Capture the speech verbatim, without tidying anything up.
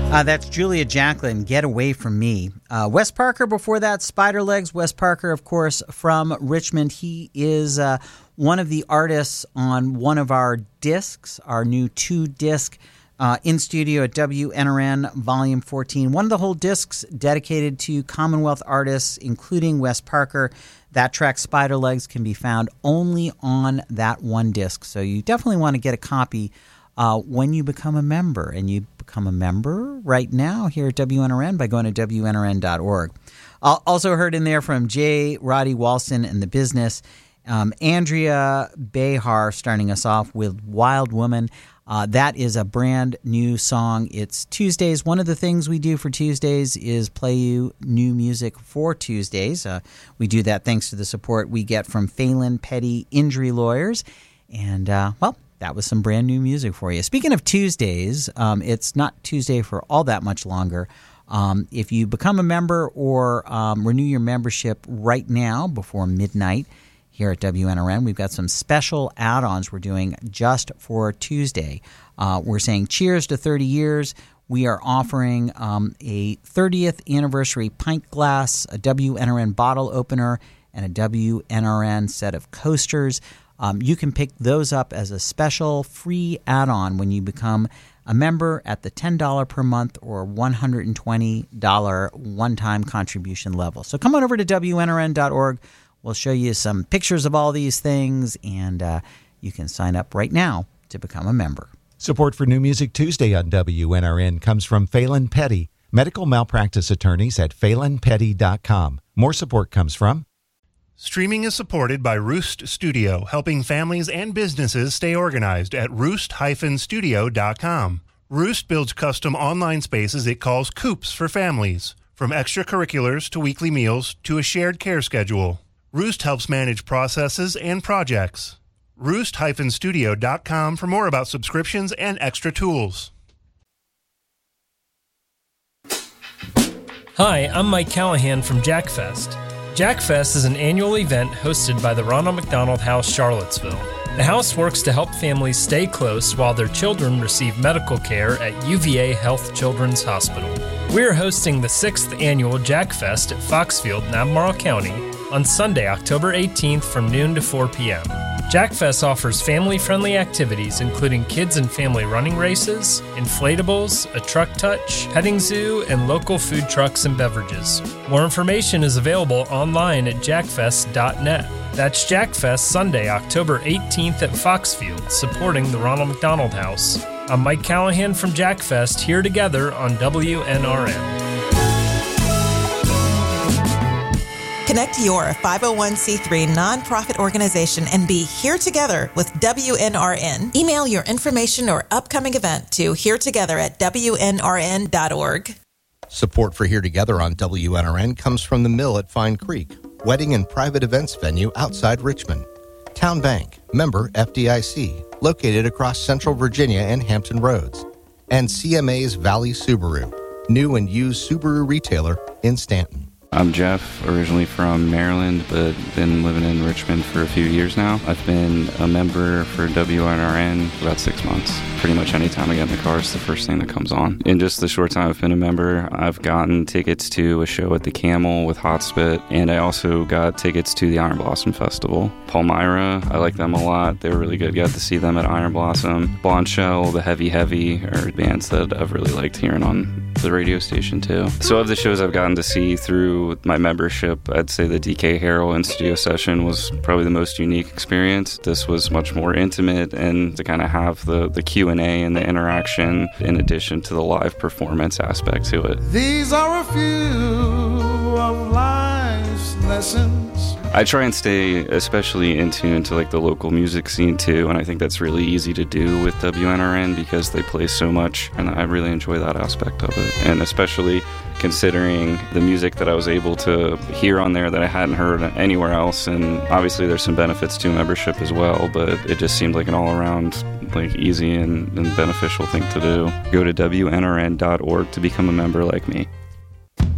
Uh, that's Julia Jacklin, Get Away From Me. Uh, Wes Parker before that, Spider Legs. Wes Parker, of course, from Richmond. He is uh, one of the artists on one of our discs, our new two-disc uh, in studio at W N R N, Volume fourteen. One of the whole discs dedicated to Commonwealth artists, including Wes Parker. That track, Spider Legs, can be found only on that one disc. So you definitely want to get a copy uh, when you become a member. And you become a member right now here at W N R N by going to W N R N dot org. Uh, also heard in there from J. Roddy Walston and the Business. Um, Andrea Behar starting us off with Wild Woman. Uh, that is a brand new song. It's Tuesdays. One of the things we do for Tuesdays is play you new music for Tuesdays. Uh, we do that thanks to the support we get from Phelan Petty Injury Lawyers. And, uh, well, that was some brand new music for you. Speaking of Tuesdays, um, it's not Tuesday for all that much longer. Um, if you become a member or um, renew your membership right now before midnight here at W N R N, we've got some special add-ons we're doing just for Tuesday. Uh, we're saying cheers to thirty years. We are offering um, a thirtieth anniversary pint glass, a W N R N bottle opener, and a W N R N set of coasters. Um, you can pick those up as a special free add-on when you become a member at the ten dollars per month or one hundred twenty dollars one-time contribution level. So come on over to W N R N dot org. We'll show you some pictures of all these things, and uh, you can sign up right now to become a member. Support for New Music Tuesday on W N R N comes from Phelan Petty, medical malpractice attorneys at phelan petty dot com. More support comes from Streaming is supported by Roost Studio, helping families and businesses stay organized at roost dash studio dot com. Roost builds custom online spaces it calls coops for families, from extracurriculars to weekly meals to a shared care schedule. Roost helps manage processes and projects. roost dash studio dot com for more about subscriptions and extra tools. Hi, I'm Mike Callahan from Jackfest. Jackfest is an annual event hosted by the Ronald McDonald House, Charlottesville. The house works to help families stay close while their children receive medical care at U V A Health Children's Hospital. We are hosting the sixth annual Jackfest at Foxfield in Albemarle County on Sunday, October eighteenth from noon to four p.m. Jackfest offers family-friendly activities including kids and family running races, inflatables, a truck touch, petting zoo, and local food trucks and beverages. More information is available online at jackfest dot net. That's Jackfest Sunday, October eighteenth at Foxfield, supporting the Ronald McDonald House. I'm Mike Callahan from Jackfest, here together on W N R N. Connect your five oh one c three nonprofit organization and be here together with W N R N. Email your information or upcoming event to here together at W N R N dot org. Support for Here Together on W N R N comes from the Mill at Fine Creek, wedding and private events venue outside Richmond. Town Bank, member F D I C, located across Central Virginia and Hampton Roads. And C M A's Valley Subaru, new and used Subaru retailer in Stanton. I'm Jeff, originally from Maryland, but been living in Richmond for a few years now. I've been a member for W N R N for about six months. Pretty much any time I get in the car, it's the first thing that comes on. In just the short time I've been a member, I've gotten tickets to a show at the Camel with Hot Spit, and I also got tickets to the Iron Blossom Festival. Palmyra, I like them a lot. They were really good. Got to see them at Iron Blossom. Blondshell, the Heavy Heavy are bands that I've really liked hearing on the radio station too. So of the shows I've gotten to see through my membership, I'd say the D K Harrell in studio session was probably the most unique experience. This was much more intimate, and to kind of have the, the Q and A and the interaction in addition to the live performance aspect to it. These are a few of life's lessons. I try and stay especially in tune to like the local music scene too, and I think that's really easy to do with W N R N because they play so much, and I really enjoy that aspect of it. And especially considering the music that I was able to hear on there that I hadn't heard anywhere else, and obviously there's some benefits to membership as well, but it just seemed like an all-around like easy and, and beneficial thing to do. Go to W N R N dot org to become a member like me.